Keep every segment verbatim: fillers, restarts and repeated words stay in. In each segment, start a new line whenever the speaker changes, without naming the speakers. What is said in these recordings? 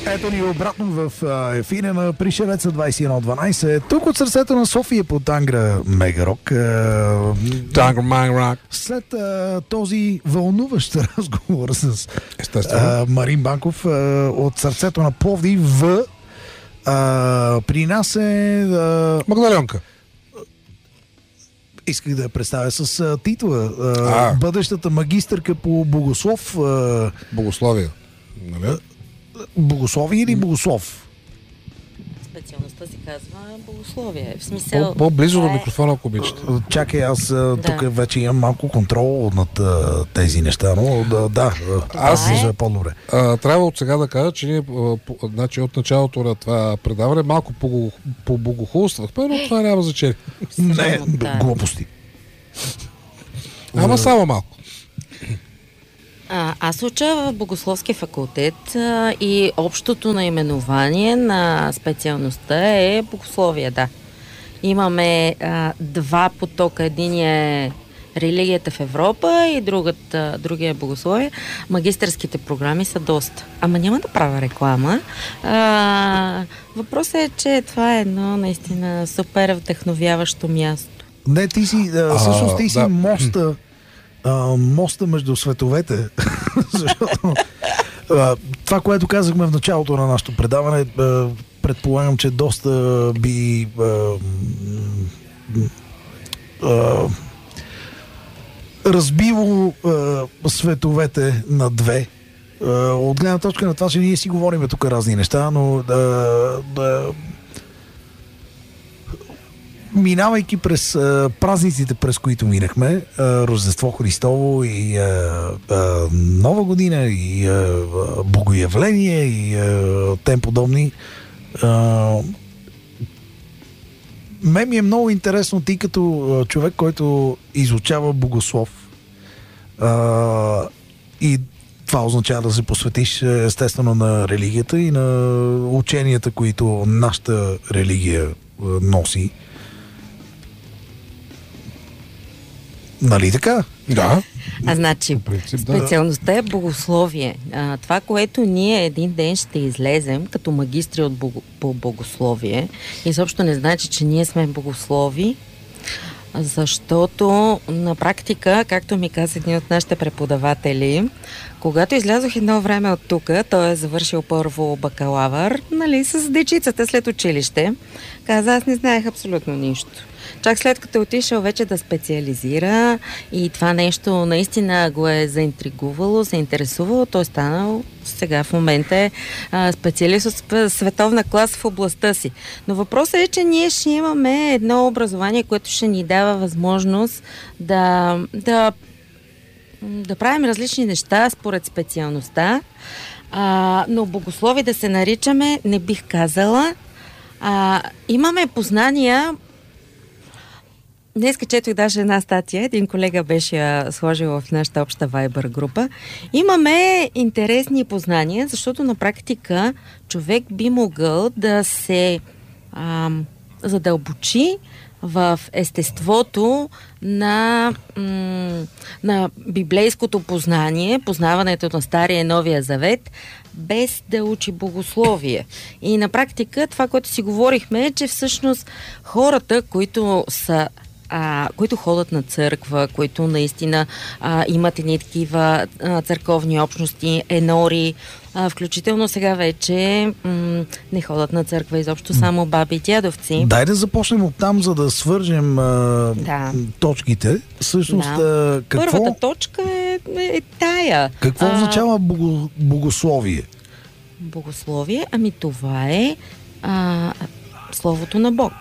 Ето ни обратно в ефира на Пришелеца двайсет и едно дванайсет. Тук от сърцето на София по Тангра Мегарок.
Тангра Мегарок.
След а, този вълнуващ разговор с а, Марин Банков а, от сърцето на Пловдив в а, при нас е а,
Магдаленка.
Исках да я представя с а, титла а,
А.
бъдещата магистърка по богослов. А,
Богословие. Нали?
Богословие или богослов?
Специалността си казва богословие. В смисъл...
По-близо до
това е-
микрофона, ако обичате.
Чакай, аз да. тук
Да.
вече имам малко контрол над а, тези неща, но да, да аз
Е.
се по-добре.
А, трябва от сега да кажа, че ние а, по, значи, от началото на това предаване малко по- побогохулствахме, но това няма значение.
Не,
Срамота.
глупости.
Ама само малко.
А, аз уча в Богословски факултет а, и общото наименование на специалността е богословие, да. Имаме а, два потока. Единия е религията в Европа и другата, другия е богословие. Магистърските програми са доста. Ама няма да правя реклама. А, въпросът е, че това е едно наистина супер вдъхновяващо място.
Не, ти си, а, всъщност ти си
да.
моста, а, моста между световете. Защото а, това, което казахме в началото на нашето предаване, а, предполагам, че доста би а, м, а, разбило а, световете на две. А, от гледна точка на това, че ние си говорим тук разни неща, но да, да минавайки през а, празниците, през които минахме, а, Рождество Христово и а, а, Нова година и а, Богоявление и а, тем подобни, а, мен ми е много интересно ти като а, човек, който изучава богослов а, и това означава да се посветиш естествено на религията и на ученията, които нашата религия а, носи. Нали така?
Да.
А значи,
принцип, да.
специалността е богословие. А, това, което ние един ден ще излезем като магистри от бого, по богословие, изобщо не значи, че ние сме богослови, защото на практика, както ми каза един от нашите преподаватели, когато излязох едно време от тук, той е завършил първо бакалавър, нали, с дечицата след училище, каза, аз не знаех абсолютно нищо. Чак след като е отишъл вече да специализира и това нещо наистина го е заинтригувало, се интересувало, той е станал сега в момента е а, специалист от световна класа в областта си. Но въпросът е, че ние ще имаме едно образование, което ще ни дава възможност да, да, да правим различни неща според специалността, а, но богослови да се наричаме, не бих казала. А, имаме познания. Днеска четох даже една статия, един колега беше я сложил в нашата обща Viber група. Имаме интересни познания, защото на практика човек би могъл да се ам, задълбочи в естеството на, м- на библейското познание, познаването на Стария и Новия Завет, без да учи богословие. И на практика това, което си говорихме, е, че всъщност хората, които са А, които ходят на църква, които наистина а, имат едни такива а, църковни общности, енори, а, включително сега вече м- не ходят на църква изобщо, само баби и дядовци.
Дай да започнем от там, за да свържем а,
Да.
точките. Всъщност,
Да.
а, какво,
Първата точка е, е, е тая.
какво
А,
означава бого, богословие?
Богословие, ами това е а, словото на Бог.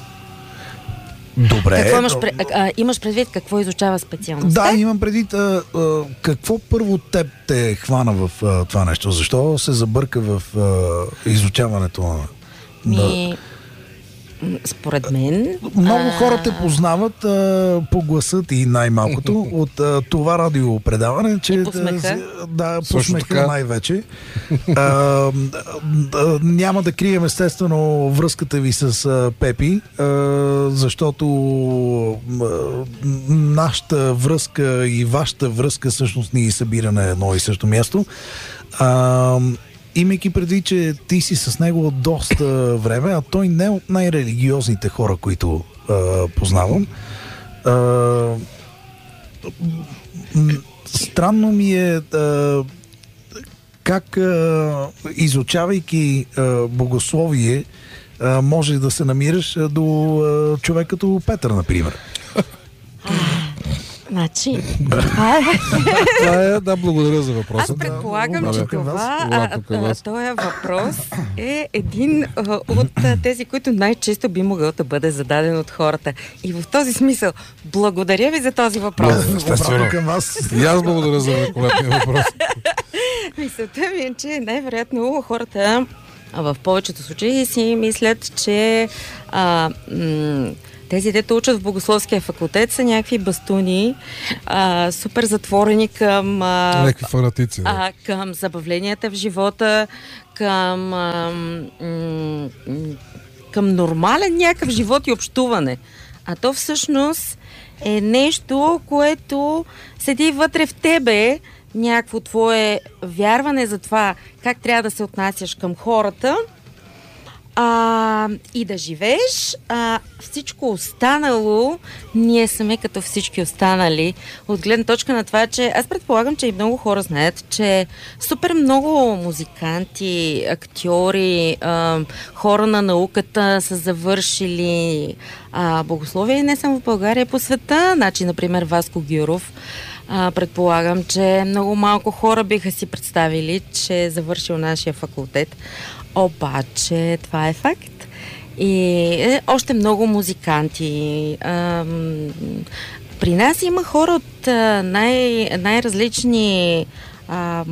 Добре.
Какво имаш,
но-
пред, а, имаш предвид какво изучава специалността?
Да, имам предвид а, а, какво първо теб те хвана в а, това нещо? Защо се забърка в а, изучаването на... на...
Ми, м, според мен...
Много
а,
хора те познават а, по гласът и най-малкото от а, това радиопредаване, че
И по смеха.
да, да по
Също
смеха
така.
най-вече. А, а, а, няма да крием естествено връзката ви с а, Пепи, а, защото а, нашата връзка и вашата връзка всъщност ни събира на едно и също място. А, имайки предвид, че ти си с него от доста време, а той не е от най-религиозните хора, които а, познавам. А, м- странно ми е а, как а, изучавайки а, богословие а, може да се намираш а, до а, човек като Петър, например.
Значи, това е...
Това е, да, благодаря за въпроса.
Аз предполагам,
Да,
че
да, към вас.
това,
Обратно към
а,
вас.
този въпрос е един а, от а, тези, които най-често би могъл да бъде зададен от хората. И в този смисъл, благодаря ви за този въпрос.
Обратно към вас.
И аз благодаря за великолепния въпрос.
Мисълта ми е, че най-вероятно хората а, в повечето случаи си мислят, че а, м- тези, дето учат в Богословския факултет, са някакви бастуни, а, супер затворени към, а,
Някакви фанатици. Да.
а, към забавленията в живота, към, а, м- м- към нормален някакъв живот и общуване. А то всъщност е нещо, което седи вътре в тебе, някакво твое вярване за това как трябва да се отнасяш към хората, а, и да живееш. А, всичко останало, ние сме като всички останали, от гледна точка на това, че аз предполагам, че и много хора знаят, че супер много музиканти, актьори, а, хора на науката са завършили а, богословие не само в България, по света. Значи, например, Васко Гюров. А, предполагам, че много малко хора биха си представили, че е завършил нашия факултет. Обаче това е факт. И е, още много музиканти. А, при нас има хора от а, най- най-различни а,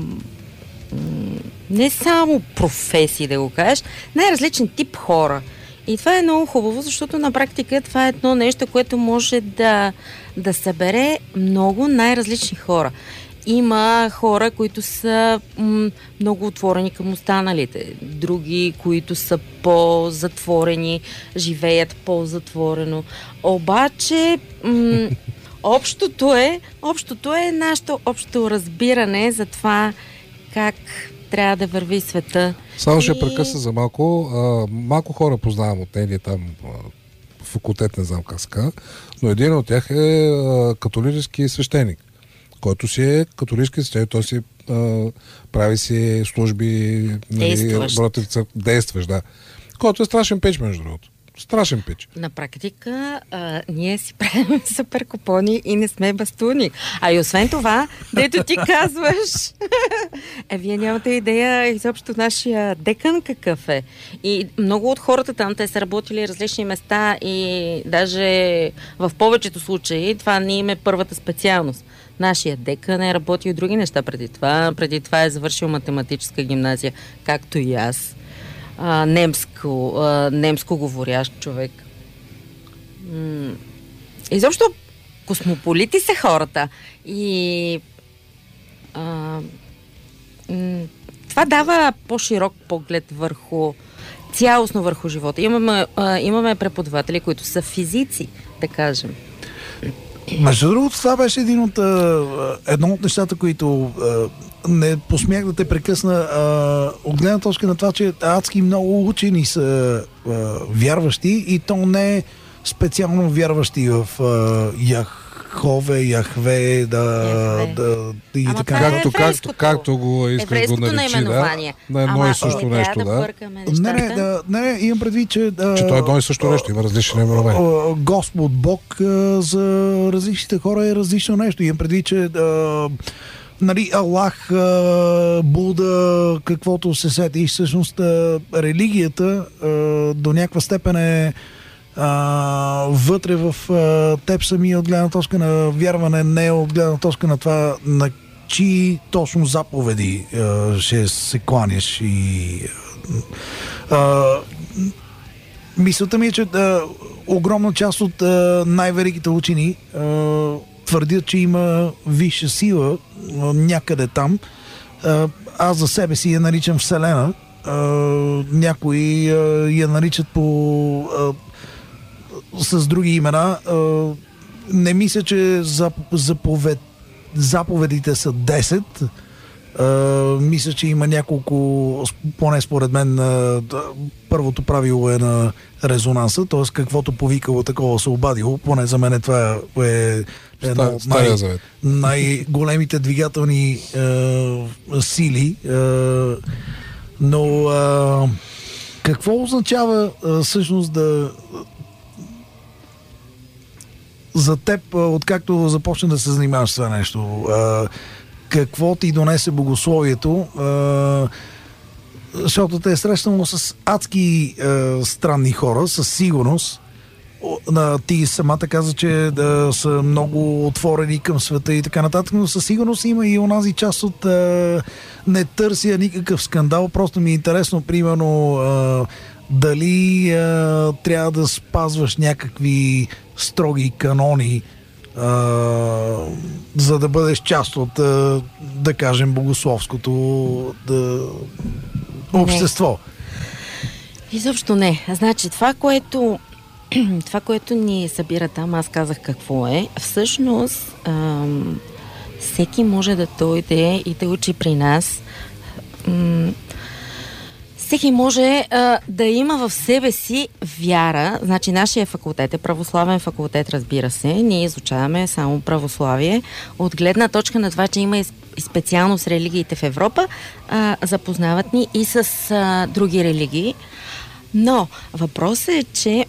не само професии, да го кажеш, най-различен тип хора. И това е много хубаво, защото на практика това е едно нещо, което може да, да събере много най-различни хора. Има хора, които са м- много отворени към останалите, други, които са по-затворени, живеят по-затворено. Обаче м- общото е, общото е нашето общо разбиране за това как трябва да върви света.
Само ще
И-
прекъсна за малко. А, малко хора познавам от нейния там а, факултет, не знам как ска, но един от тях е а, католически свещеник, който си е католически свещеник, той си а, прави си служби,
Действащ.
против църква, действаш, да. Който е страшен пич, между другото. Страшен пич.
На практика а, ние си правим супер купони и не сме бастуни. А и освен това, дето ти казваш, е, вие нямате идея изобщо нашия декан какъв е. И много от хората там, те са работили различни места и даже в повечето случаи това не им е първата специалност. Нашия декан е работил други неща преди това. Преди това е завършил математическа гимназия, както и аз. А, немско, а, немско говорящ човек. М- Изобщо космополити са хората. И а, м- това дава по-широк поглед върху цялостно върху живота. Имаме, а, имаме преподаватели, които са физици, да кажем.
Между другото, това беше един от, а, едно от нещата, които а, не посмях да те прекъсна, а, от гледна точка на това, че адски много учени са а, вярващи и то не специално вярващи в а, Яхове, Яхве, да,
Яхве.
да, и
Ама
така.
това е
Както, както,
еврейското.
както го иска да го
Еврейското
наречи, да,
наименование.
на едно
Ама
и също
не
нещо,
трябва да
да.
бъркаме
Не,
нещата.
не, да, не, не, имам предвид, че... Да,
Че то е едно и също нещо, има различни наименования.
а, Господ, Бог а, за различните хора е различно нещо. Имам предвид, че а, нали, Аллах, а, Буда, каквото се сети, всъщност а, религията а, до някаква степен е а, вътре в а, теб самия от гледна точка на вярване, не от гледна точка на това на чии точно заповеди а, ще се кланяш и а, мисълта ми е, че а, огромна част от а, най-великите учени а, твърдят, че има висша сила а, някъде там. А, аз за себе си я наричам Вселена. А, някои а, я наричат по а, с други имена. А, не мисля, че зап, заповед, заповедите са десет. А, мисля, че има няколко, поне според мен, а, първото правило е на резонанса, т.е. каквото повикало, такова се обадило. Поне за мен това е едно от най- най-големите двигателни а, сили. А, но а, какво означава а, всъщност да за теб, откакто започна да се занимаваш с това нещо? А, какво ти донесе богословието? А, защото те е срещнало с адски а, странни хора, със сигурност. А, ти самата каза, че да са много отворени към света и така нататък, но със сигурност има и онази част от а, не търся никакъв скандал, просто ми е интересно, примерно, а, дали а, трябва да спазваш някакви строги канони, а, за да бъдеш част от, а, да кажем, богословското да, общество.
Не. Изобщо не. Значи, това, което това, което ни събира там, аз казах какво е. Всъщност, ам, всеки може да дойде и да учи при нас. Ам, всеки може а, да има в себе си вяра. Значи, нашия факултет е православен факултет, разбира се. Ние изучаваме само православие. От гледна точка на това, че има и специално с религиите в Европа, а, запознават ни и с а, други религии. Но въпросът е, че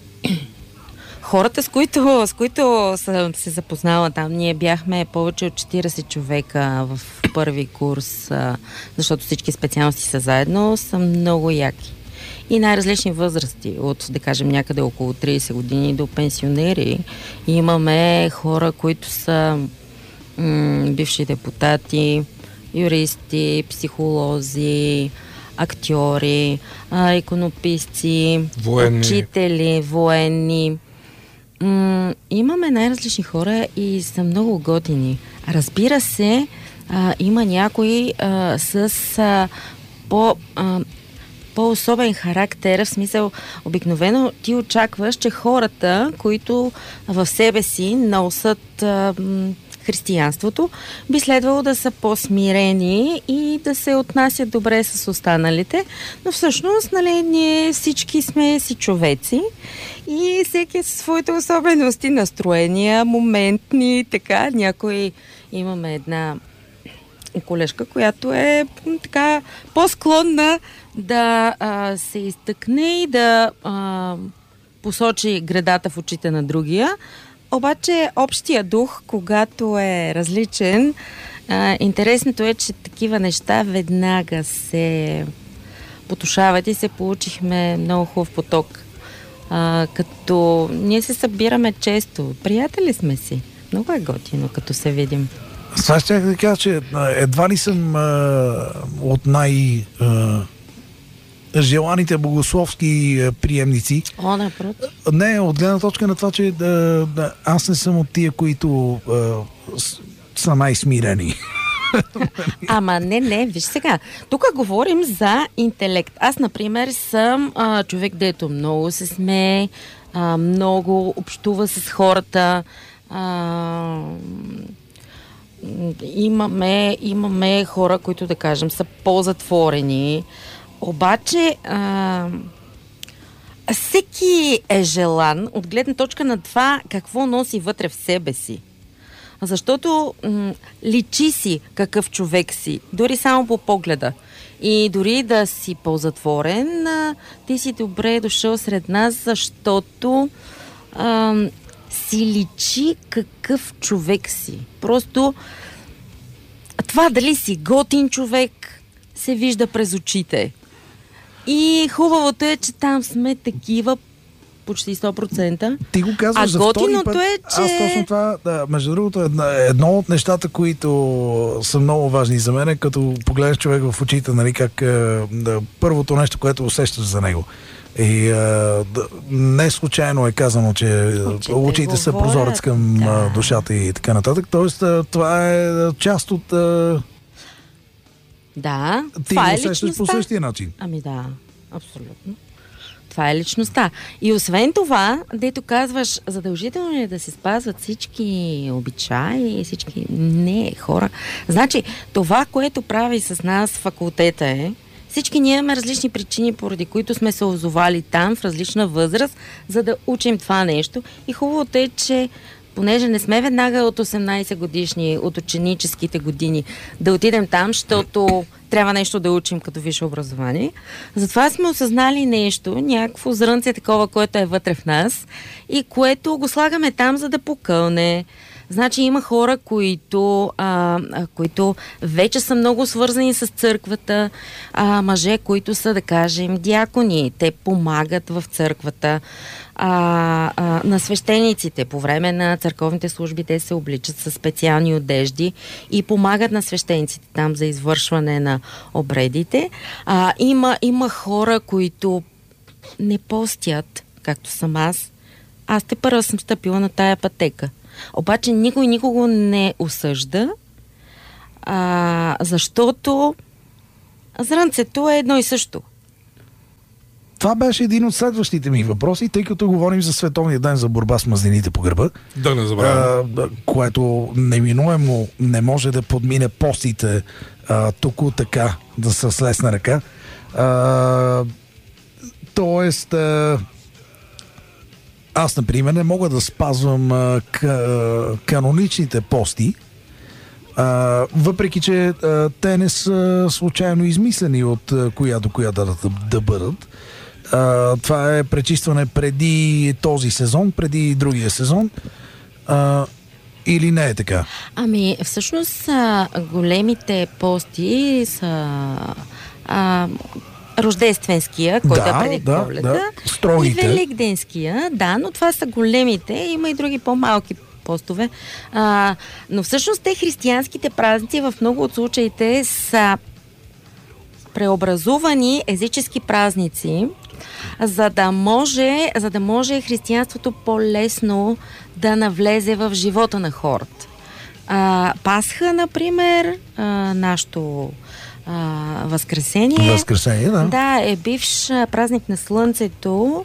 хората, с които, с които съм се запознала там, ние бяхме повече от четирийсет човека в първи курс, защото всички специалности са заедно, са много яки. И най-различни възрасти, от, да кажем, някъде около трийсет години до пенсионери. И имаме хора, които са м- бивши депутати, юристи, психолози, актьори, а, иконописци,
военни.
учители, военни. М- имаме най-различни хора и са много готини. Разбира се, а, има някои а, с а, по, а, по-особен характер, в смисъл, обикновено ти очакваш, че хората, които в себе си носят а, м- християнството, би следвало да са по-смирени и да се отнасят добре с останалите, но всъщност, нали, ние всички сме си човеци и всеки със своите особености, настроения, моментни, така, някои имаме една колежка, която е така по-склонна да а, се изтъкне и да а, посочи гредата в очите на другия. Обаче общия дух, когато е различен, а, интересното е, че такива неща веднага се потушават и се получихме много хубав поток. А, като ние се събираме често, приятели сме си. Много е готино, като се видим.
Сега ще да кажа, че едва ли съм а, от най- а, желаните богословски приемници.
О, напротив.
Не, от гледна точка на това, че да, да, аз не съм от тия, които а, с, са най-смирени.
Ама не, не, виж сега. Тук говорим за интелект. Аз, например, съм а, човек, дето много се смее, а, много общува с хората. А, имаме, имаме хора, които, да кажем, са по-затворени. Обаче а, всеки е желан от гледна точка на това какво носи вътре в себе си. Защото м- личи си какъв човек си, дори само по погледа. И дори да си по-затворен, а, ти си добре дошъл сред нас, защото а, си личи какъв човек си. Просто това дали си готин човек се вижда през очите. И хубавото е, че там сме такива почти сто процента.
Ти го казваш
а
за втори път.
е, че...
Аз точно това, да, между другото, едно, едно от нещата, които са много важни за мен, е като погледнеш човек в очите, нали, как да, първото нещо, което усещаш за него. И а, да, не случайно е казано, че очите, очите са прозорец към да. душата и така нататък. Тоест, това е част от...
Да,
ти
това
го
е
усещаш
личността.
по същия начин.
Ами да, абсолютно. Това е личността. И освен това, дето казваш, задължително ли е да се спазват всички обичаи, всички... Не, хора. Значи, това, което прави с нас факултета е, всички ние имаме различни причини, поради които сме се озовали там в различна възраст, за да учим това нещо. И хубавото е, че понеже не сме веднага от осемнайсет годишни, от ученическите години, да отидем там, защото трябва нещо да учим като висше образование. Затова сме осъзнали нещо, някакво зрънце такова, което е вътре в нас и което го слагаме там, за да покълне. Значи има хора, които, а, които вече са много свързани с църквата, а, мъже, които са, да кажем, диакони. Те помагат в църквата. А, а, на свещениците по време на църковните служби те се обличат със специални одежди и помагат на свещениците там за извършване на обредите. А, има, има хора, които не постят, както съм аз. Аз те първа съм стъпила на тая пътека. Обаче никой никого не осъжда, а, защото зрънцето е едно и също.
Това беше един от следващите ми въпроси, тъй като говорим за Световния ден за борба с мазнините по гърба.
Да не забравяме.
Което неминуемо не може да подмине постите а, тук така, да са с лесна ръка. А, тоест... А, Аз, например, не мога да спазвам а, к- каноничните пости, а, въпреки че а, те не са случайно измислени от а, коя до коя да, да, да бъдат. А, това е пречистване преди този сезон, преди другия сезон. А, или не е така?
Ами, всъщност а, големите пости са... А, Рождественския, който
да,
е преди
да,
Коледа,
да.
и Великденския, да, но това са големите, има и други по-малки постове. А, но всъщност те християнските празници в много от случаите са преобразувани езически празници, за да може, за да може християнството по-лесно да навлезе в живота на хората. А, Пасха, например, а, нашето Uh, Възкресение.
Възкресение, да.
Да, е бивш празник на Слънцето.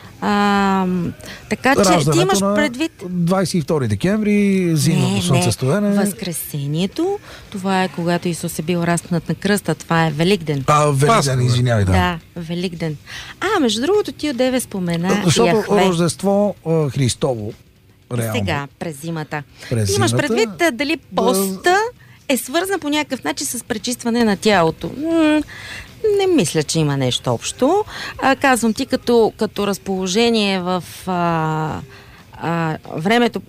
Uh, така че
Раждането
ти имаш предвид...
двайсет и втори декември, зимното слънцестоене.
Възкресението, това е когато Исус е бил разпнат на кръста, това е Великден.
А, Великден, извинявай, да.
Да, Великден. А, между другото, ти одеве спомена
Защото
Яхве.
Рождество а, Христово, реално.
Сега, през зимата.
През
ти имаш
зимата,
предвид дали поста е свързан по някакъв начин с пречистване на тялото. М- не мисля, че има нещо общо. А, казвам ти като, като разположение в а, а, времето,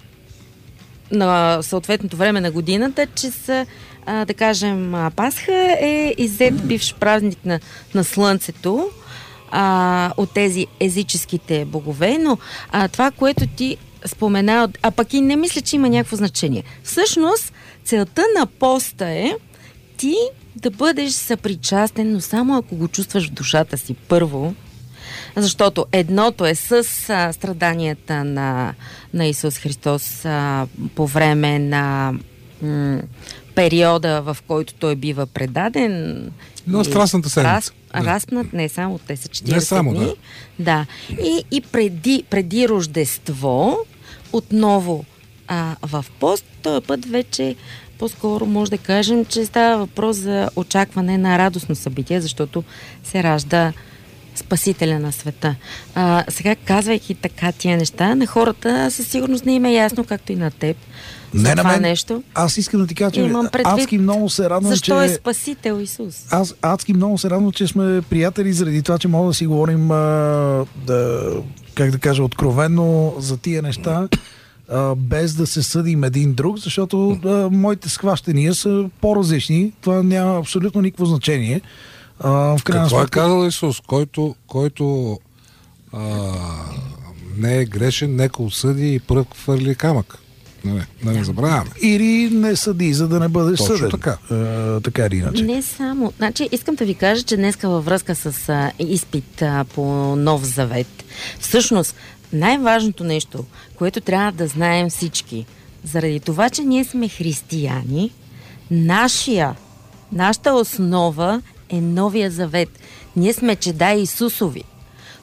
на съответното време на годината, че са, а, да кажем, Пасха е иззет бивш празник на, на Слънцето а, от тези езическите богове, но а, това, което ти спомена, а пък и не мисля, че има някакво значение. Всъщност, целта на поста е ти да бъдеш съпричастен, но само ако го чувстваш в душата си първо, защото едното е с а, страданията на, на Исус Христос а, по време на м- периода, в който той бива предаден.
Но страстната седмица.
Раз, разпнат, не само, те са четирийсет
не само,
дни.
Да.
Да. И, и преди, преди Рождество, отново а, в пост, този път вече по-скоро може да кажем, че става въпрос за очакване на радостно събитие, защото се ражда Спасителя на света. А, сега, казвайки така тия неща, на хората със сигурност не им е ясно, както и на теб.
Не на мен.
Нещо.
Аз искам да ти кажа, че
предвид,
адски много се радвам,
защо
че...
Защо е Спасител Исус?
Аз адски много се радвам, че сме приятели заради това, че мога да си говорим, а, да, как да кажа, откровенно за тия неща, а, без да се съдим един друг, защото а, моите схващания са по-различни. Това няма абсолютно никакво значение. А, в крайна
Какво
сметка...
е казал Исус? Който, който а, не е грешен, нека осъди и пръв хвърли камък. Не, не, не забравяме.
Или не съди, за да не бъдеш
Точно
съден.
така.
А, така или иначе.
Не само. Значи, искам да ви кажа, че днеска във връзка с а, изпит а, по Нов Завет, всъщност най-важното нещо, което трябва да знаем всички, заради това, че ние сме християни, нашия, нашата основа е Новия Завет. Ние сме чеда Исусови.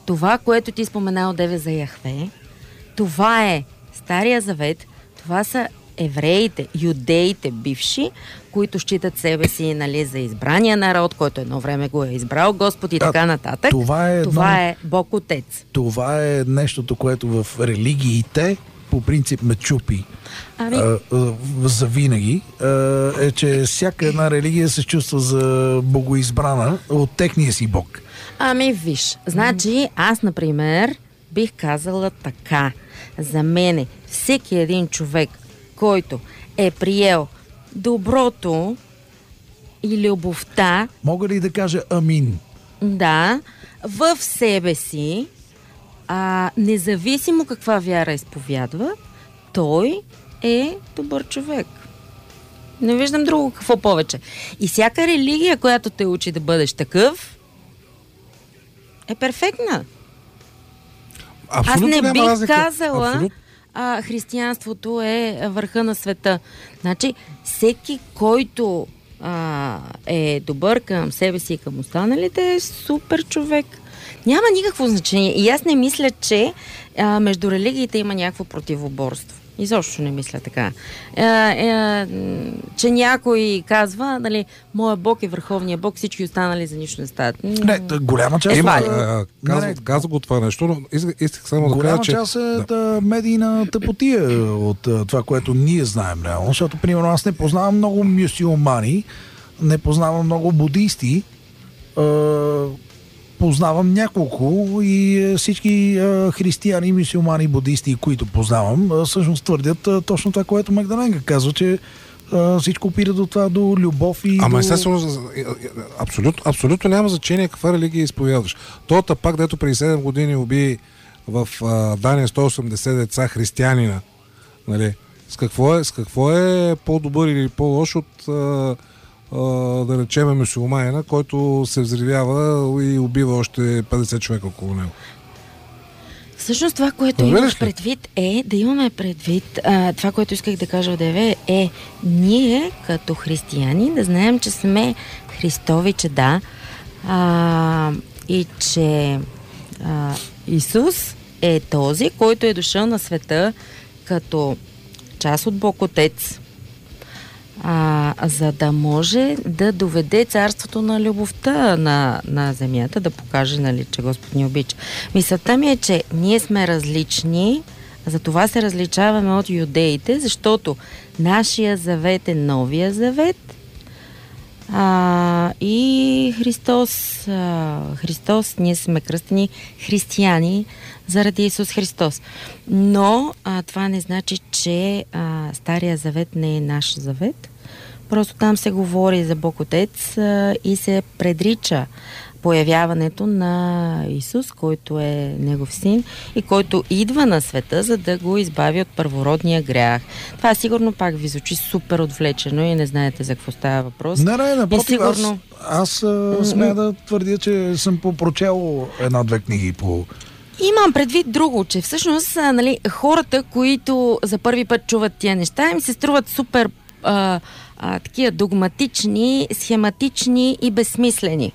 това, което ти спомена одеве за Яхве, това е Стария завет, това са евреите, юдеите бивши, които считат себе си, нали, за избрания народ, който едно време го е избрал Господ и
да,
така нататък.
Това е,
това
едно...
е Бог Отец.
Това е нещото, което в религиите по принцип ме чупи.
Ами...
А, а, за винаги а, е, че всяка една религия се чувства за богоизбрана от техния си Бог.
Ами виж, значи аз, например, бих казала така. За мене всеки един човек, който е приел доброто и любовта...
Мога ли да кажа амин?
Да, в себе си, а, независимо каква вяра изповядва, той е добър човек. Не виждам друго какво повече. И всяка религия, която те учи да бъдеш такъв, е перфектна.
Абсолютно
Аз не
няма
бих
разлика.
казала,
Абсолют...
а, християнството е върха на света. Значи, всеки, който а, е добър към себе си и към останалите, е супер човек. Няма никакво значение. И аз не мисля, че а, между религиите има някакво противоборство. Изобщо не мисля така. Е, е, че някой казва, нали, моя Бог е върховния Бог, всички останали за нищо не стават.
Не, голяма част...
Има,
е,
казва, казва го това нещо, но исках само да кажа, че...
Голяма част е да. медийна тъпотия от това, което ние знаем реално, защото, примерно, аз не познавам много мюсюлмани, не познавам много будисти, познавам няколко и всички а, християни, мюсюлмани, будисти, които познавам, а, всъщност твърдят а, точно това, което Магдаленка казва, че а, всичко опира до това, до любов и
Ама
до...
естествено, абсолютно, абсолютно няма значение каква религия изповядваш. Тоята пак, дето преди седем години уби в а, Дания сто и осемдесет деца християнина, нали? С какво е, с какво е по-добър или по-лош от... А, Uh, да речеме мюсюлманина, който се взривява и убива още петдесет човека около него.
Всъщност това, което имаш предвид е да имаме предвид, а, това, което исках да кажа одеве е ние като християни да знаем, че сме Христови чеда а, и че а, Исус е този, който е дошъл на света като част от Бог Отец, А, за да може да доведе царството на любовта на, на земята, да покаже, нали, че Господ ни обича. Мисълта ми е, че ние сме различни, затова се различаваме от юдеите, защото нашия завет е новия завет а, и Христос, а, Христос, ние сме кръстени християни заради Исус Христос. Но а, това не значи, че а, Стария завет не е наш завет. Просто там се говори за Бог Отец а, и се предрича появяването на Исус, който е Негов син и който идва на света, за да го избави от първородния грях. Това сигурно пак ви звучи супер отвлечено и не знаете за какво става въпрос.
Не, не, напротив,
сигурно...
аз, аз смея да твърдя, че съм попрочел една-две книги по...
Имам предвид друго, че всъщност, нали, хората, които за първи път чуват тия неща, им се струват супер а, а, такива догматични, схематични и безсмислени.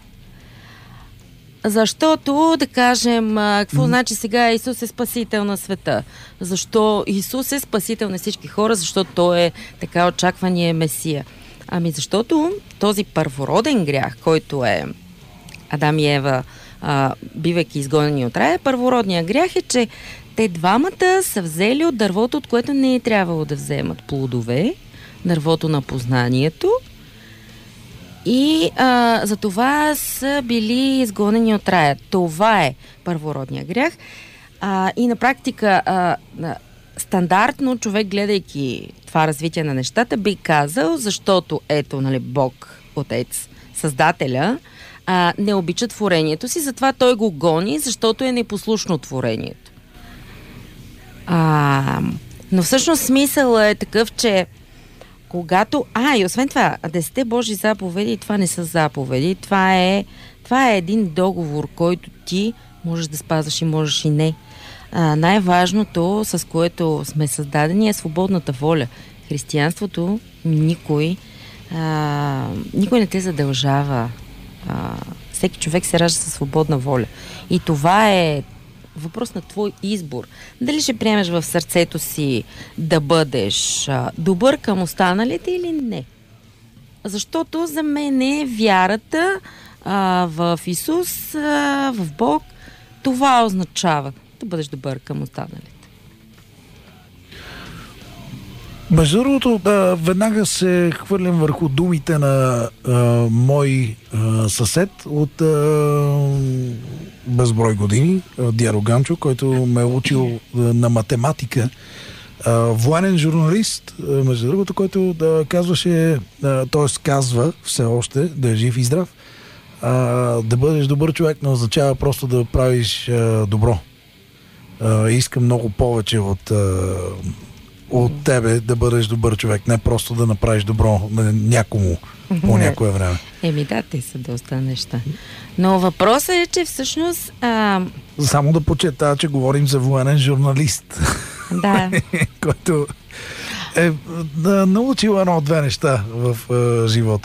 Защото, да кажем, какво mm. значи сега Исус е спасител на света? Защо Исус е спасител на всички хора? Защото Той е така очаквания Месия. Ами защото този първороден грях, който е Адам и Ева, а, бивайки изгонени от рая, първородният грях е, че те двамата са взели от дървото, от което не е трябвало да вземат плодове, дървото на познанието, и а, за това са били изгонени от рая. Това е първородния грях. А, и на практика а, стандартно човек, гледайки това развитие на нещата, би казал, защото ето, нали, Бог, Отец, Създателя, а, не обича творението си, затова той го гони, защото е непослушно творението. А, но всъщност смисъл е такъв, че когато... А, и освен това, десете Божи заповеди, това не са заповеди, това е, това е един договор, който ти можеш да спазваш и можеш и не. А, най-важното, с което сме създадени, е свободната воля. Християнството никой, а, никой не те задължава а, Всеки човек се ражда със свободна воля. И това е въпрос на твой избор. Дали ще приемеш в сърцето си да бъдеш а, добър към останалите или не. Защото за мен е вярата а, в Исус, а, в Бог, това означава да бъдеш добър към останалите.
Между другото, да, веднага се хвърлям върху думите на а, мой а, съсед от а, безброй години, а, Дяро Ганчо, който ме е учил а, на математика. А, военен журналист, а, между другото, който да казваше, т.е. казва все още, да е жив и здрав, а, да бъдеш добър човек не означава просто да правиш а, добро. А, искам много повече от а, от тебе да бъдеш добър човек, не просто да направиш добро на някому по някое време.
Еми да, те са доста неща. Но въпросът е, че всъщност... А...
Само да почета, че говорим за военен журналист.
Да.
Който е да, научил едно-две неща в а, живота.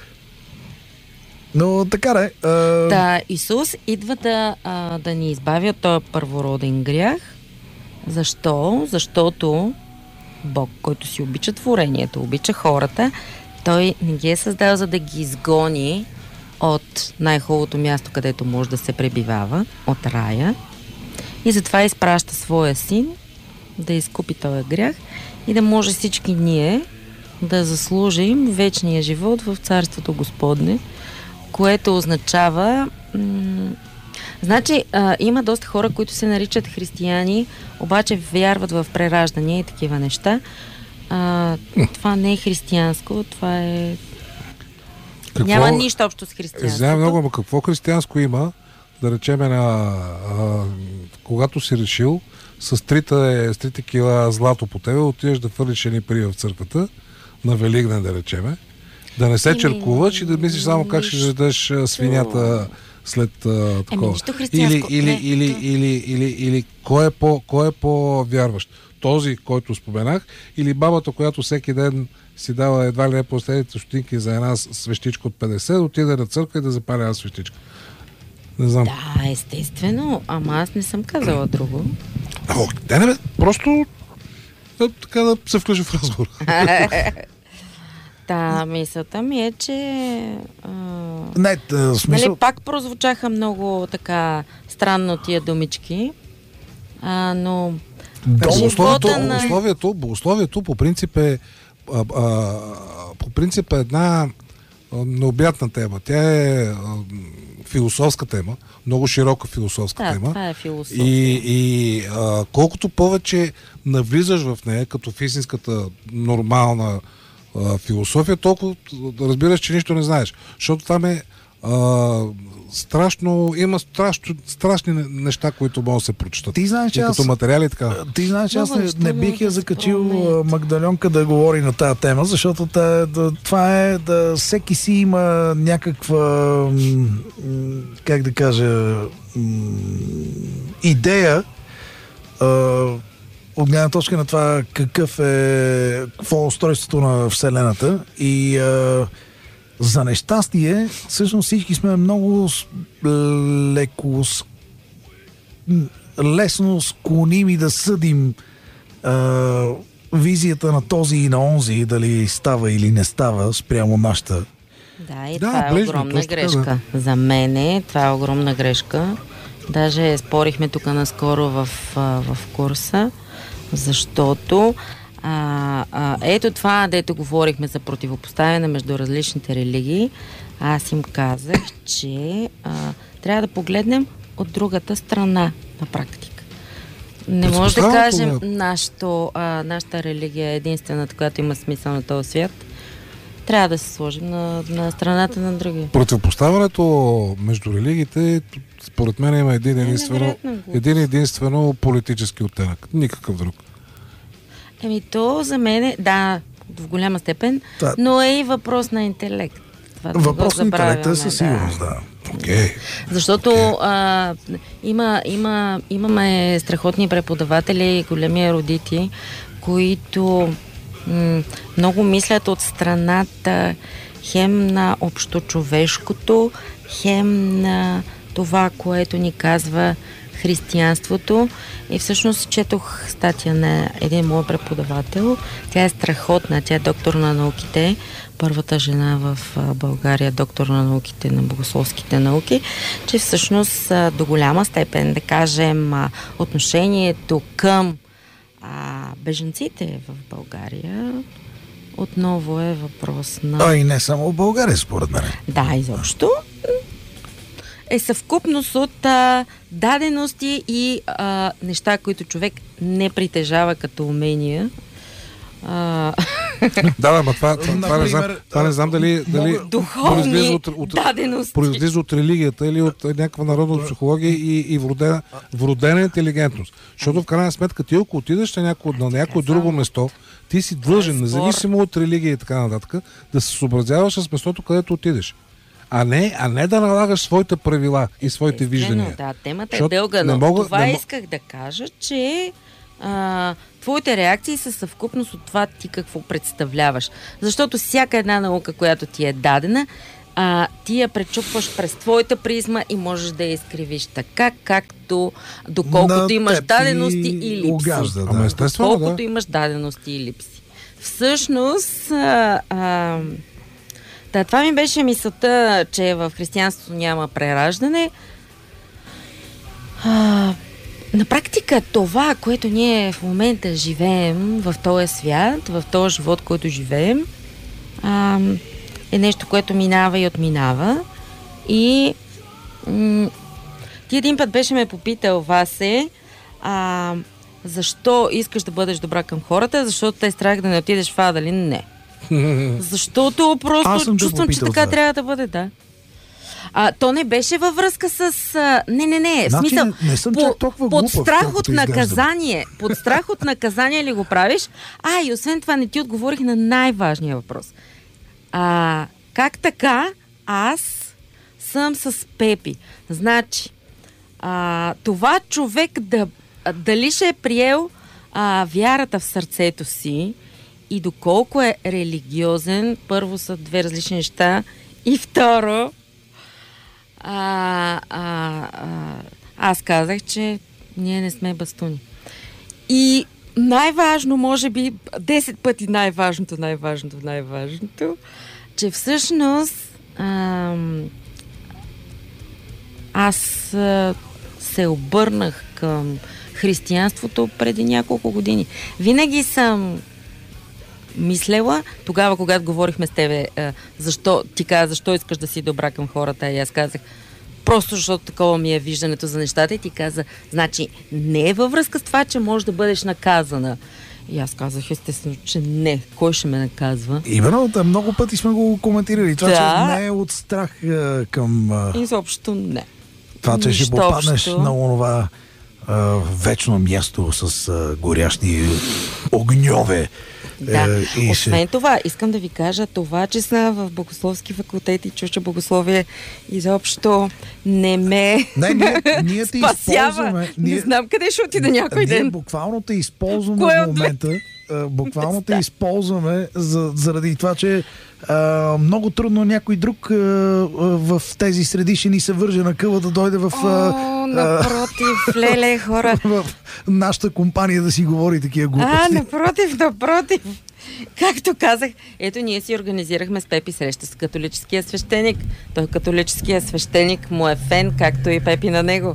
Но така де. А...
Да, Исус идва да, а, да ни избави от този първороден грях. Защо? Защото Бог, който си обича творението, обича хората, той не ги е създал, за да ги изгони от най-хубавото място, където може да се пребивава, от рая. И затова изпраща своя син да изкупи този грях и да може всички ние да заслужим вечния живот в Царството Господне, което означава... М- Значи, а, има доста хора, които се наричат християни, обаче вярват в прераждания и такива неща. А, това не е християнско, това е... Какво? Няма нищо общо с християнството.
Знам много, но какво християнско има, да речеме на... А, когато си решил с трите, с трите кила злато по тебе, отидеш да фърлиш едни пари в църквата, на Великден, да речеме, да не се черкуваш и да мислиш само как ще жадеш свинята след а, такова. Или, или, или, или, или, или кой е, по, кой е по-вярващ? Този, който споменах, или бабата, която всеки ден си дава едва ли не последните стотинки за една свещичка от петдесет, да отиде на църква и да запаля една свещичка. Не знам.
Да, естествено, ама аз не съм казала друго.
О, не, не, просто да, така да се включи в разговор.
Та, мисълта ми е, че а...
не, в смисъл...
нали, пак прозвучаха много така странно тия думички, а, но
Богословието,
на...
богословието, богословието по принцип е а, а, по принцип е една необятна тема. Тя е а, философска тема, много широка философска
да,
тема.
Това е философия.
И, и а, колкото повече навлизаш в нея, като в истинската нормална а, философия, толкова разбираш, че нищо не знаеш. Защото там е а, страшно, има страшно, страшни неща, които могат да се прочитат.
Ти знаеш, че
като
аз,
материали и така.
Ти знаеш, че аз не, не бих я закачил
променят.
Магдалионка да говори на тази тема, защото та, да, това е да всеки си има някаква м, как да кажа м, идея а, от гледна точка на това какъв е какво е устройството на Вселената и а, за нещастие, всъщност всички сме много леко лесно склоними да съдим а, визията на този и на онзи, дали става или не става спрямо нашата.
Да, и
да,
това е
ближно,
огромна грешка. Да. За мене това е огромна грешка. Даже спорихме тук наскоро в, в курса, защото А, а, ето това, дето говорихме за противопоставяне между различните религии, аз им казах, че а, трябва да погледнем от другата страна на практика. Не може да кажем, нашото, а, нашата религия е единствената, която има смисъл на този свят. Трябва да се сложим на, на страната на другия.
Противопоставянето между религиите, според мен, има един единствено, един единствено политически оттенък. Никакъв друг.
Еми то за мен е, да, в голяма степен, да. Но е и въпрос на интелект. Това
въпрос на интелекта е със сигурност, да.
Okay.
Защото okay. А, има, има, имаме страхотни преподаватели, големи ерудити, които м- много мислят от страната хем на общочовешкото, хем на това, което ни казва християнството. И всъщност четох статия на един мой преподавател. Тя е страхотна. Тя е доктор на науките. Първата жена в България, доктор на науките, на богословските науки, че всъщност до голяма степен, да кажем, отношението към а, бежанците в България отново е въпрос на...
А и не само в България, според мен.
Да, изобщо е съвкупност от а, дадености и а, неща, които човек не притежава като умения. А...
Да, да, ма това, това, това, не знам, това не знам дали, дали
духовни
от, от,
дадености.
Произлиза от религията или от някаква народна психология и, и вродена, вродена интелигентност. Защото в крайна сметка ти, ако отидеш на някое, на някое друго место, ти си длъжен, независимо от религия и така нататък, да се съобразяваш с местото, където отидеш. А не, а не да налагаш своите правила и своите
Естествено,
виждания.
Да, темата
Защото
е дълга, но
мога,
това
не
исках да кажа, че а, твоите реакции са съвкупност от това ти какво представляваш. Защото всяка една наука, която ти е дадена, а, ти я пречупваш през твоята призма и можеш да я изкривиш така, както доколкото
На
имаш
теб
дадености и липси.
угажда, да.
Ама естествено,
Доколкото
да.
имаш дадености и липси. Всъщност, а, а, да, това ми беше мисълта, че в християнството няма прераждане. А, на практика това, което ние в момента живеем в този свят, в този живот, който живеем, а, е нещо, което минава и отминава. И м- ти един път беше ме попитал, Васе, а, защо искаш да бъдеш добра към хората, защото те е страх да не отидеш в ада ли? Не. Защото просто чувствам, че така
да.
трябва да бъде, да. А, то не беше във връзка с... А, не, не, не. В
Значи,
смисъл,
не съм
по,
чак толкова
под
глупав,
страх
колкото
от
изглеждам.
наказание. Под страх от наказание ли го правиш? А, и освен това не ти отговорих на най-важния въпрос. А, как така аз съм с Пепи? Значи, а, това човек да, дали ще е приел а, вярата в сърцето си и доколко е религиозен, първо са две различни неща и второ а, а, а, аз казах, че ние не сме бастуни. И най-важно, може би десет пъти най-важното, най-важното, най-важното, че всъщност ам, аз а, се обърнах към християнството преди няколко години. Винаги съм мислела, тогава, когато говорихме с тебе, а, защо, ти каза, защо искаш да си добра към хората, и аз казах, просто защото такова ми е виждането за нещата, и ти каза, значи не е във връзка с това, че можеш да бъдеш наказана. И аз казах, естествено, че не. Кой ще ме наказва?
Именно, да, много пъти сме го коментирали. Това,
Да.
че не е от страх а, към... А,
Изобщо не.
това, че ще
Нищо
попаднеш
общо.
на онова а, вечно място с а, горящи огньове.
Да.
Е, и
Освен
ще...
това, искам да ви кажа, това, че съм в богословски факултет и чуждо богословие, изобщо не ме
Не, ние, ние те
спасява.
използваме.
Не знам къде ще отида някой
ние
ден.
буквално те използваме
Кое
в
от
момента. а, Буквално те използваме за, заради това, че а, много трудно някой друг а, а, в тези среди ще ни се върже на къла да дойде в, а,
О, напротив, леле, хора.
в нашата компания да си говори такива
А,
глупости.
напротив, напротив. Както казах, ето ние си организирахме с Пепи среща с католическия свещеник. Той католическия свещеник му е фен, както и Пепи на него.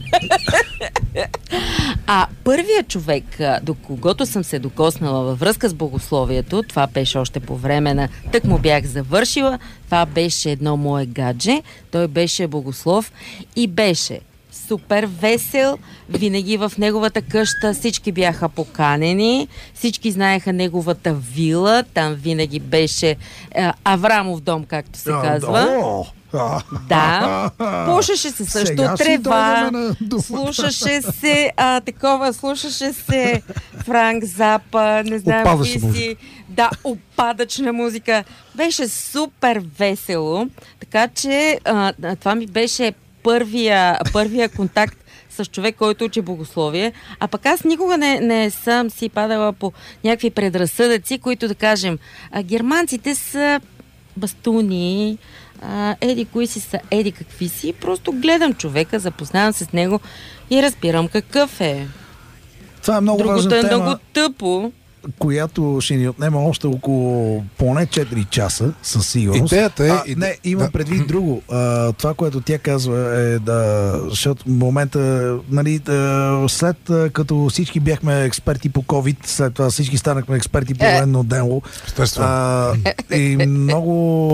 А първият човек, до когото съм се докоснала във връзка с богословието, това беше още по време на... Тък му бях завършила, това беше едно мое гадже, той беше богослов и беше супер весел, винаги в неговата къща всички бяха поканени, всички знаеха неговата вила, там винаги беше е, Аврамов дом, както се казва.
О, а,
Да, пушеше се също
Сега си
трева,
дойдем на думата.
слушаше се а, такова, слушаше се Франк Запа, не знам
Опадаща
какви
музика.
си. Да, опадъчна музика. Беше супер весело, така че а, това ми беше първия, първия контакт с човек, който учи богословие. А пък аз никога не, не съм си падала по някакви предразсъдъци, които да кажем, а, германците са бастуни, а, еди кои си са, еди какви си. Просто гледам човека, запознавам се с него и разбирам какъв е.
Това е много
Другото
важна
е
тема,
много тъпо.
която ще ни отнема още около поне четири часа със сигурност.
Идеята е...
А,
иде...
не, има
да.
предвид друго. А, това, което тя казва е да... Защото в момента, нали, да, след като всички бяхме експерти по COVID, след това всички станахме експерти по военно дело.
Естествено.
А, и много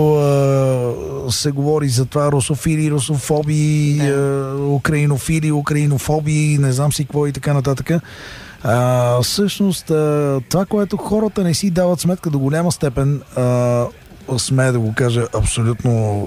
а, се говори за това русофили, русофоби, а, украинофили, украинофоби, не знам си какво и така нататък. А, всъщност, а, това, което хората не си дават сметка до голяма степен, а, смея да го кажа абсолютно м,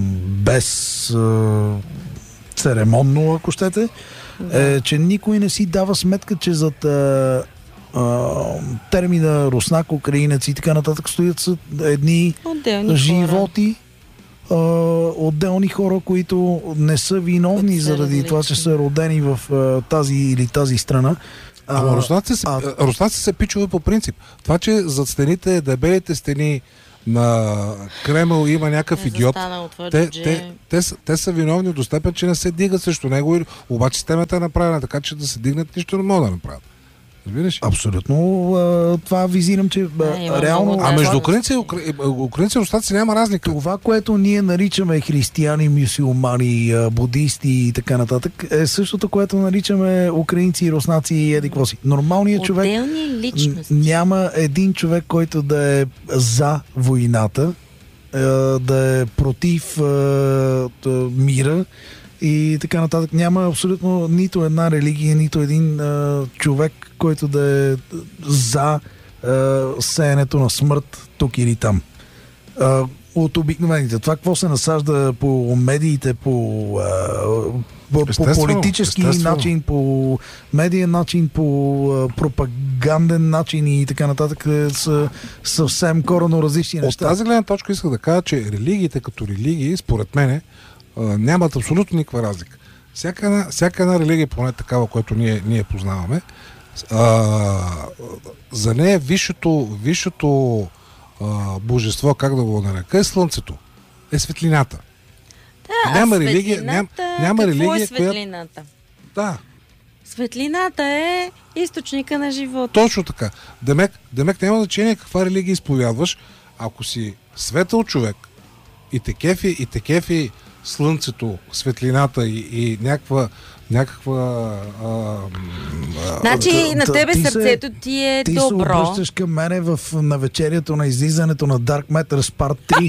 без а, церемонно, ако щете, е, че никой не си дава сметка, че зад а, а, термина руснак, украинец и така нататък стоят са едни
Отделни
животи, а, отделни хора, които не са виновни
са
заради
различни.
това, че са родени в а, тази или тази страна.
Ама руснаците се,
а-
руснаците се пичове по принцип. Това, че зад стените, дебелите стени на Кремъл има някакъв
Не
идиот,
застана от това
те,
джудже.
те, те, са- те са виновни до степен, че не се дигат срещу него, и- обаче системата е направена така, че да се дигнат, нищо не могат да направят. Разбираш ли?
Абсолютно. А, това визирам, че
Да,
а,
има
реално...
много
А
Да,
между
това-
украинци и укра- украинци и руснаци няма разлика.
Това, което ние наричаме християни, мюсюлмани, а, будисти и така нататък, е същото, което наричаме украинци и руснаци и еди какво си. Нормалният човек
Отделни
н-
личности.
няма един човек, който да е за войната, а, да е против а, т- мира и така нататък. Няма абсолютно нито една религия, нито един а, човек, който да е за а, сеенето на смърт тук или там. А, от обикновените. Това какво се насажда по медиите, по, а, по, по
Естествено,
политически
естествено.
начин, по медиен начин, по а, пропаганден начин и така нататък е, са съвсем коренно различни
От
неща.
тази гледна точка исках да кажа, че религиите като религии, според мене, а, нямат абсолютно никаква разлика. Всяка една, всяка една религия, поне такава, която ние, ние познаваме, а, за нея висшето, висшето а, божество, как да го нарека, е слънцето, е светлината.
Да,
Няма
а
религия-
светлината,
ням- няма
какво
религия,
е
която-
светлината?
Да,
Светлината е източника на живота.
точно така. Демек, демек няма значение каква религия изповядваш, ако си светъл човек и те кефи, и те кефи слънцето, светлината и, и някаква, някаква а, а,
Значи
Та-
на
та-
тебе
ти се-
сърцето ти е
Ти се
добро.
обръщаш към мене в навечерието на излизането на Dark Matter Part три.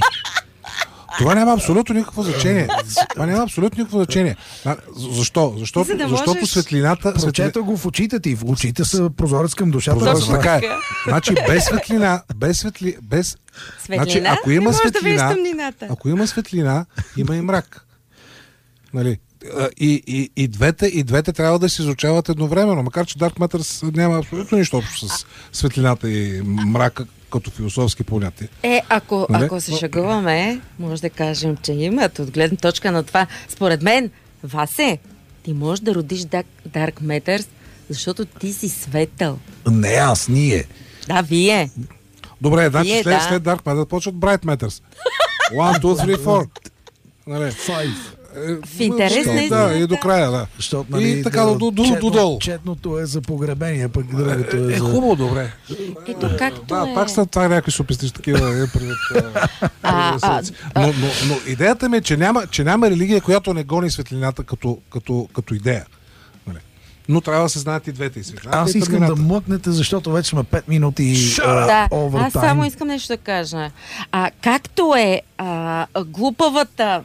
това няма абсолютно никакво значение. Това няма абсолютно никакво значение. А, защо? Защото,
За да
защото
можеш-
светлината... светли-
Прочета го в очите ти. В очите са прозорец към душата.
Прозорец,
Точно
така е.
така.
Значи без светлина, без светли, без...
Светлина,
Значи, ако има
не можеш да
светлина,
виждаш тъмнината.
ако има светлина, има и мрак. Нали? А, И, и, и, двете, и двете трябва да се изучават едновременно, макар че Dark Matter няма абсолютно нищо общо с светлината и мрака като философски понятия.
Е, ако,
Нали?
ако се шегуваме, може да кажем, че имат от гледна точка на това. Според мен, Васе, ти можеш да родиш Dark, Dark Matters, защото ти си светъл.
Не аз, ние.
Да, вие.
Добре, значи
Вие,
след,
да.
след Dark Matter почват Bright Matters. One, two, three, four. Нали?
Five.
Е,
В интерес
да,
на
Да,
истината.
и до края, да.
Защото, нали,
И така до, до, до, до долу.
Четното е за погребение, пък другото е,
Е,
за...
хубаво, добре.
Ето както
Да,
е.
пак след това някакви супистиш такива. Е, предвид,
А, а,
но, но, но идеята ми е, че няма, че няма религия, която не гони светлината като, като, като идея. Нали? Но трябва да се знаят и двете, и светлината.
Аз
и
искам
тъмнината.
да млъкнете, защото вече сме пет минути
Да,
овертайм.
аз само искам нещо да кажа. А, както е а, глупавата...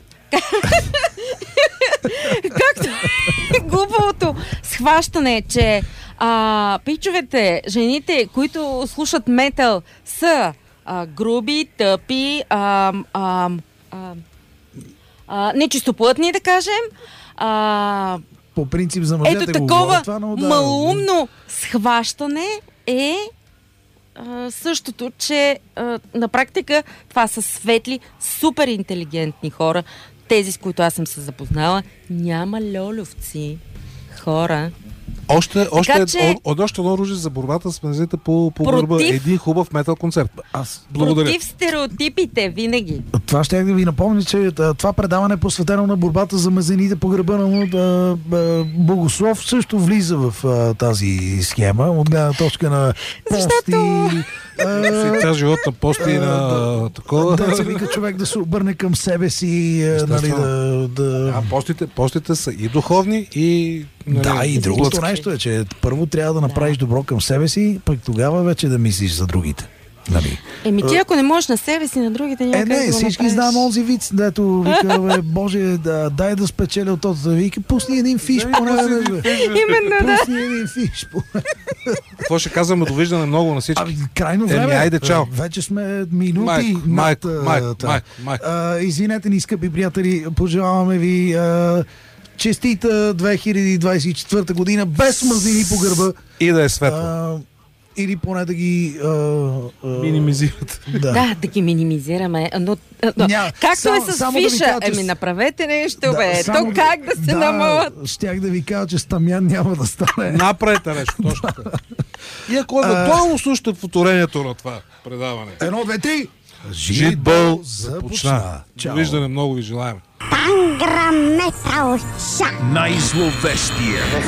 както е глупавото схващане, че а, пичовете, жените, които слушат метал, са а, груби, тъпи, а, а, а, а, нечистоплътни, да кажем. А,
По принцип за мъжете
ето
го
такова
говоря това, но да.
малумно схващане е а, същото, че а, на практика това са светли, супер интелигентни хора. Тези, с които аз съм се запознала, няма льолювци хора.
Още, още,
Така,
ед-
че-
о- от още едно оръжие за борбата с мразите по, по гърба.
Против-
Един хубав метал концерт.
Аз
Благодаря.
Против стереотипите, винаги.
Това ще да ви напомня, че а, това предаване е посветено на борбата за мазените по гърба на а, а, Богослов също влиза в а, тази схема от гледна точка на пости.
Защото-
Си цял живот на пости и на такова.
Да се вика човек да се обърне към себе си, а, нали,
Естествено.
да, да...
А постите, постите са и духовни, и... нали,
Да, и другото
плътски.
нещо е, че първо трябва да направиш добро към себе си, пък тогава вече да мислиш за другите. Нали?
Еми ти ако не можеш на себе си, на другите няма
Е,
как да
не,
го
всички
направиш.
знаем онзи виц, дето вика, бе, Боже, да, дай да спечеля от този, вика, пусни един фиш поне. бе.
Именно, да.
Пусни един фиш поне.
Какво ще казваме? Довиждане много на всички.
Ами, крайно
Еми,
време.
айде, чао.
Вече сме минути
Майк,
над...
майк,
а,
майк,
та.
майк, майк.
А, Извинете ни, скъпи приятели, пожелаваме ви а, честита две хиляди двадесет и четвърта година, без мазнини по гърба.
И да е светло.
А, или поне да ги... А, а,
Минимизират.
Да.
Да, да ги минимизираме. Но, но
Ня,
както
само-
е с
само да ви
фиша,
кажа, че
еми
с-
направете нещо,
Да,
бе.
само
То
да-
как да се
да,
намалят?
Щях да ви кажа, че Стамян няма да стане.
Направете нещо, точно така. И ако евентуално слушате повторението на това предаване,
Едно, две, три.
Житбъл
започна.
започна.
Чао.
Довиждане, много ви желаем.
Тангра метал ша.
Най-зловещия